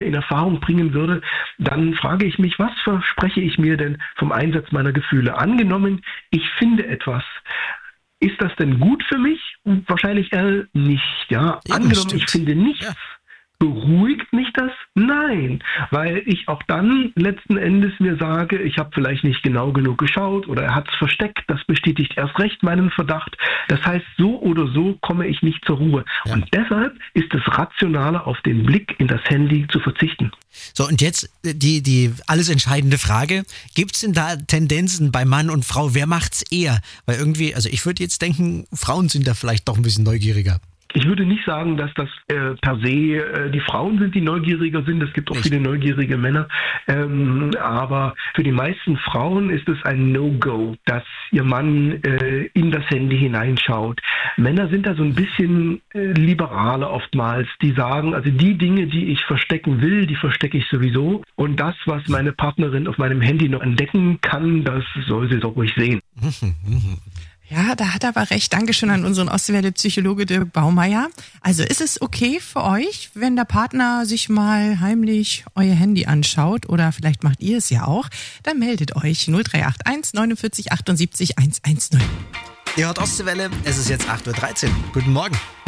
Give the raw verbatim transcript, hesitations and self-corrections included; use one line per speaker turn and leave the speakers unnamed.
in Erfahrung bringen würde, dann frage ich mich, was verspreche ich mir denn vom Einsatz meiner Gefühle? Angenommen, ich finde etwas. Ist das denn gut für mich? Wahrscheinlich eher nicht. Ja,
ja
angenommen,
stimmt.
ich finde nichts. Ja. Beruhigt mich das? Nein, weil ich auch dann letzten Endes mir sage, ich habe vielleicht nicht genau genug geschaut oder er hat es versteckt, das bestätigt erst recht meinen Verdacht. Das heißt, so oder so komme ich nicht zur Ruhe. Ja. Und deshalb ist es rationaler, auf den Blick in das Handy zu verzichten.
So, und jetzt die, die alles entscheidende Frage, gibt es denn da Tendenzen bei Mann und Frau, wer macht's eher? Weil irgendwie, also ich würde jetzt denken, Frauen sind da vielleicht doch ein bisschen neugieriger.
Ich würde nicht sagen, dass das äh, per se äh, die Frauen sind, die neugieriger sind. Es gibt auch Echt? viele neugierige Männer. Ähm, aber für die meisten Frauen ist es ein No-Go, dass ihr Mann äh, in das Handy hineinschaut. Männer sind da so ein bisschen äh, liberaler oftmals. Die sagen, also die Dinge, die ich verstecken will, die verstecke ich sowieso. Und das, was meine Partnerin auf meinem Handy noch entdecken kann, das soll sie doch ruhig sehen.
Ja, da hat er aber recht. Dankeschön an unseren Ostwelle-Psychologe Dirk Baumeier. Also ist es okay für euch, wenn der Partner sich mal heimlich euer Handy anschaut oder vielleicht macht ihr es ja auch, dann meldet euch null drei acht eins neunundvierzig achtundsiebzig hundertzehn.
Ihr hört Ostwelle, es ist jetzt acht Uhr dreizehn. Guten Morgen.